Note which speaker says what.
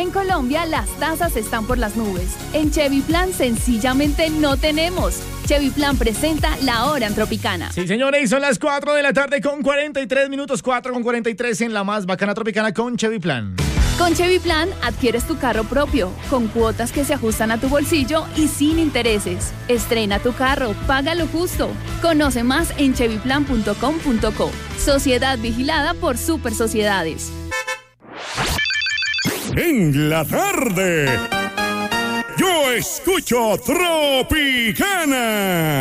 Speaker 1: En Colombia las tasas están por las nubes. En Chevy Plan sencillamente no tenemos. Chevy Plan presenta La Hora en Tropicana.
Speaker 2: Sí, señores, son las 4 de la tarde con 43 minutos, 4 con 43 en la más bacana Tropicana con Chevy Plan.
Speaker 1: Con Chevy Plan adquieres tu carro propio, con cuotas que se ajustan a tu bolsillo y sin intereses. Estrena tu carro, paga lo justo. Conoce más en chevyplan.com.co. Sociedad vigilada por Super Sociedades.
Speaker 3: En la tarde, yo escucho Tropicana.